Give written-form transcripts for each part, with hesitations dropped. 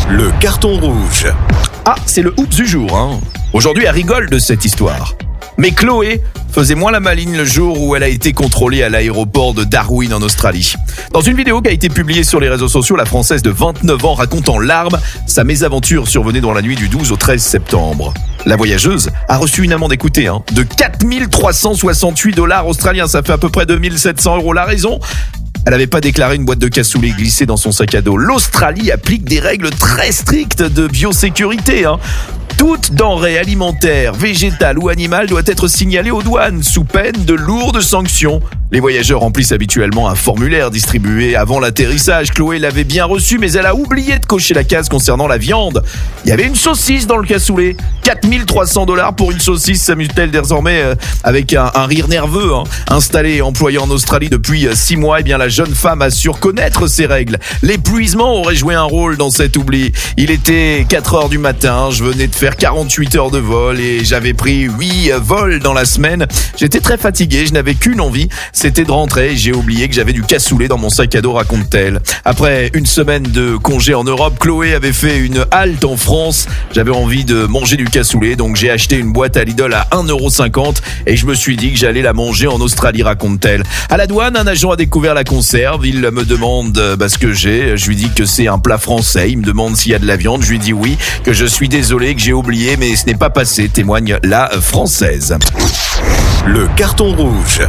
Le carton rouge. Ah, c'est le oups du jour, hein. Aujourd'hui, elle rigole de cette histoire. Mais Chloé faisait moins la maligne le jour où elle a été contrôlée à l'aéroport de Darwin en Australie. Dans une vidéo qui a été publiée sur les réseaux sociaux, la Française de 29 ans raconte en larmes sa mésaventure survenue dans la nuit du 12 au 13 septembre. La voyageuse a reçu une amende, écoutez, de 4 368 $ australiens, ça fait à peu près 2 700 €. La raison ? Elle n'avait pas déclaré une boîte de cassoulet glissée dans son sac à dos. L'Australie applique des règles très strictes de biosécurité. Toute denrée alimentaire, végétale ou animale doit être signalée aux douanes sous peine de lourdes sanctions. Les voyageurs remplissent habituellement un formulaire distribué avant l'atterrissage. Chloé l'avait bien reçu, mais elle a oublié de cocher la case concernant la viande. Il y avait une saucisse dans le cassoulet. 4 300 $ pour une saucisse, s'amuse-t-elle désormais avec un rire nerveux. Installée et employée en Australie depuis 6 mois, la jeune femme assure connaître ses règles. L'épuisement aurait joué un rôle dans cet oubli. Il était 4 heures du matin, je venais de faire 48 heures de vol et j'avais pris 8 vols dans la semaine. J'étais très fatigué, je n'avais qu'une envie, c'était de rentrer. J'ai oublié que j'avais du cassoulet dans mon sac à dos, raconte-t-elle. Après une semaine de congé en Europe, Chloé avait fait une halte en France. J'avais envie de manger du cassoulet, donc j'ai acheté une boîte à Lidl à 1,50 € et je me suis dit que j'allais la manger en Australie, raconte-t-elle. À la douane, un agent a découvert la conserve. Il me demande ce que j'ai. Je lui dis que c'est un plat français. Il me demande s'il y a de la viande. Je lui dis oui, que je suis désolé, que j'ai oublié, mais ce n'est pas passé, témoigne la Française. Le carton rouge.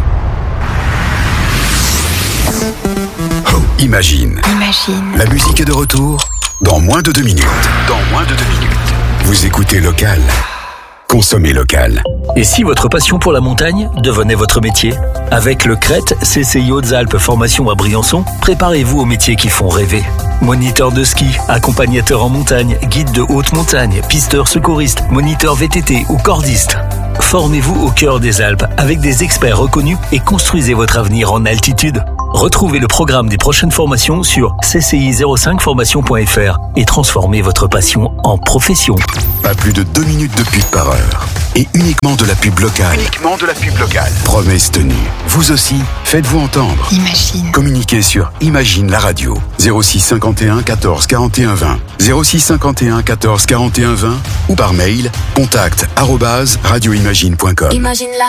Oh, imagine. La musique est de retour dans moins de 2 minutes. Vous écoutez Local. Consommez local. Et si votre passion pour la montagne devenait votre métier ? Avec le CRET CCI Hautes-Alpes Formation à Briançon, préparez-vous aux métiers qui font rêver. Moniteur de ski, accompagnateur en montagne, guide de haute montagne, pisteur secouriste, moniteur VTT ou cordiste. Formez-vous au cœur des Alpes avec des experts reconnus et construisez votre avenir en altitude. Retrouvez le programme des prochaines formations sur cci05formation.fr et transformez votre passion en profession. Pas plus de 2 minutes de pub par heure. Et uniquement de la pub locale. Promesse tenue. Vous aussi, faites-vous entendre. Imagine. Communiquez sur Imagine la radio. 06 51 14 41 20. 06 51 14 41 20 ou par mail contact@radioimagine.com. Imagine la